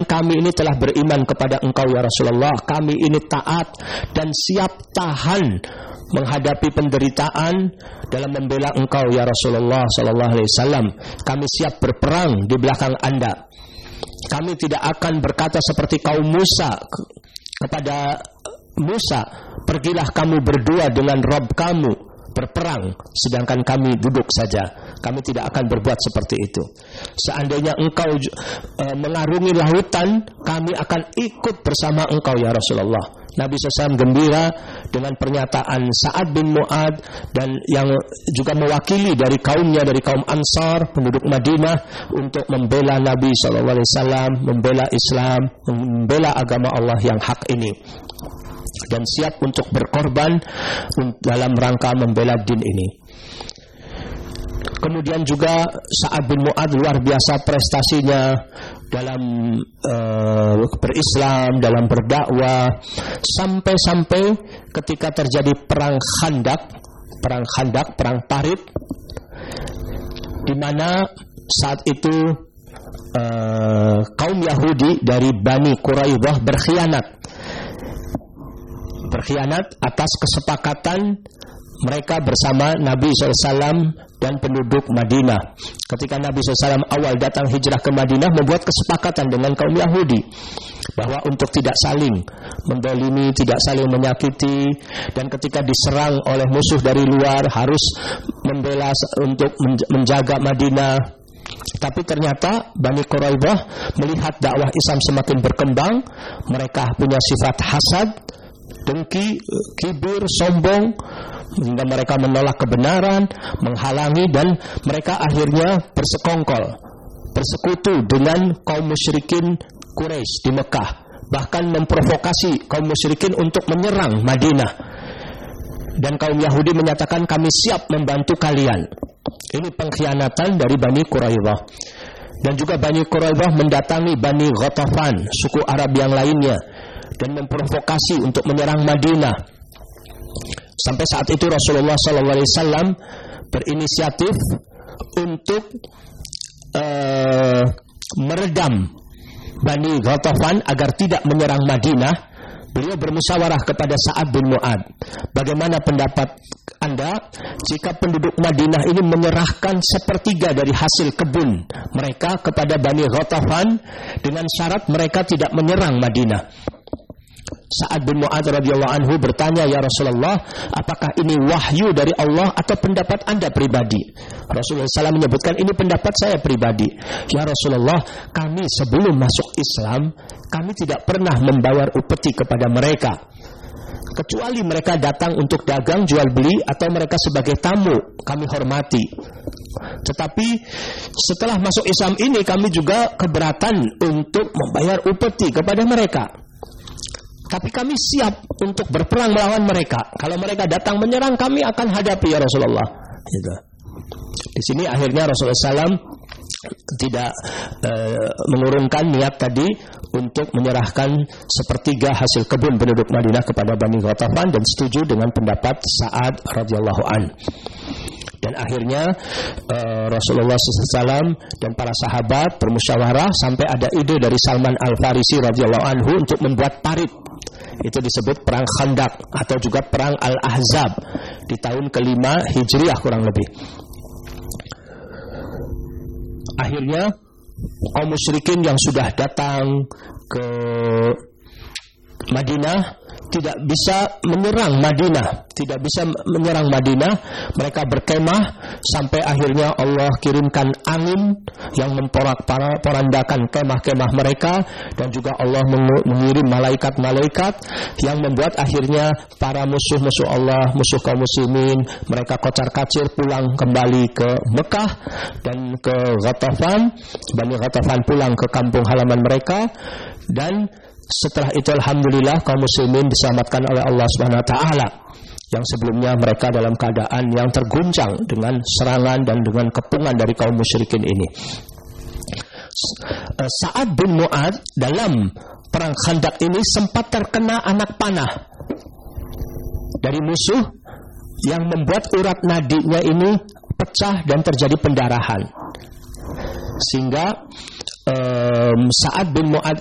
kami ini telah beriman kepada engkau ya Rasulullah. Kami ini taat dan siap tahan menghadapi penderitaan dalam membela engkau ya Rasulullah sallallahu alaihi wasallam. Kami siap berperang di belakang Anda. Kami tidak akan berkata seperti kaum Musa kepada Musa, pergilah kamu berdua dengan Rabb kamu berperang, sedangkan kami duduk saja. Kami tidak akan berbuat seperti itu. Seandainya engkau mengarungi lautan, kami akan ikut bersama engkau ya Rasulullah. Nabi SAW gembira dengan pernyataan Sa'ad bin Mu'ad dan yang juga mewakili dari kaumnya, dari kaum Ansar, penduduk Madinah, untuk membela Nabi SAW, membela Islam, membela agama Allah yang hak ini, dan siap untuk berkorban dalam rangka membela din ini. Kemudian juga Sa'ad bin Mu'ad luar biasa prestasinya dalam berislam, dalam berdakwah, sampai-sampai ketika terjadi perang Khandak, perang Parit, di mana saat itu kaum Yahudi dari Bani Quraidah berkhianat atas kesepakatan mereka bersama Nabi SAW dan penduduk Madinah. Ketika Nabi SAW awal datang hijrah ke Madinah, membuat kesepakatan dengan kaum Yahudi bahwa untuk tidak saling mendolimi, tidak saling menyakiti, dan ketika diserang oleh musuh dari luar harus membela untuk menjaga Madinah. Tapi ternyata Bani Quraidah melihat dakwah Islam semakin berkembang, mereka punya sifat hasad, dengki, kibir, sombong, hingga mereka menolak kebenaran, menghalangi, dan mereka akhirnya bersekutu dengan kaum musyrikin Quraisy di Mekah, bahkan memprovokasi kaum musyrikin untuk menyerang Madinah. Dan kaum Yahudi menyatakan, kami siap membantu kalian. Ini pengkhianatan dari Bani Quraidah. Dan juga Bani Quraidah mendatangi Bani Ghatafan, suku Arab yang lainnya, dan memprovokasi untuk menyerang Madinah. Sampai saat itu Rasulullah SAW berinisiatif untuk meredam Bani Ghatafan agar tidak menyerang Madinah. Beliau bermusyawarah kepada Sa'ad bin Mu'ad, bagaimana pendapat Anda jika penduduk Madinah ini menyerahkan sepertiga dari hasil kebun mereka kepada Bani Ghatafan dengan syarat mereka tidak menyerang Madinah? Sa'ad bin Mu'ad radhiyallahu anhu bertanya, ya Rasulullah, apakah ini wahyu dari Allah atau pendapat Anda pribadi? Rasulullah SAW menyebutkan, ini pendapat saya pribadi. Ya Rasulullah, kami sebelum masuk Islam, kami tidak pernah membayar upeti kepada mereka, kecuali mereka datang untuk dagang, jual beli, atau mereka sebagai tamu, kami hormati. Tetapi setelah masuk Islam ini, kami juga keberatan untuk membayar upeti kepada mereka. Tapi kami siap untuk berperang melawan mereka. Kalau mereka datang menyerang, kami akan hadapi ya Rasulullah. Gitu. Di sini akhirnya Rasulullah SAW tidak mengurungkan niat tadi untuk menyerahkan sepertiga hasil kebun penduduk Madinah kepada Bani Ghatafan, dan setuju dengan pendapat Sa'ad radhiyallahu an. Dan akhirnya Rasulullah SAW dan para sahabat bermusyawarah sampai ada ide dari Salman Al-Farisi radhiyallahu anhu untuk membuat parit. Itu disebut perang Khandak atau juga perang Al-Ahzab di tahun ke-5 Hijriah kurang lebih. Akhirnya kaum musyrikin yang sudah datang ke Madinah tidak bisa menyerang Madinah, mereka berkemah sampai akhirnya Allah kirimkan angin yang memporak-porandakan kemah-kemah mereka, dan juga Allah mengirim malaikat-malaikat yang membuat akhirnya para musuh-musuh Allah, musuh kaum muslimin, mereka kocar-kacir pulang kembali ke Mekah dan ke Ghatafan. Bani Ghatafan pulang ke kampung halaman mereka, dan setelah itu alhamdulillah kaum muslimin diselamatkan oleh Allah Subhanahu wa taala, yang sebelumnya mereka dalam keadaan yang terguncang dengan serangan dan dengan kepungan dari kaum musyrikin ini. Sa'ad bin Mu'ad dalam perang Khandak ini sempat terkena anak panah dari musuh yang membuat urat nadinya ini pecah dan terjadi pendarahan, sehingga Sa'ad bin Mu'ad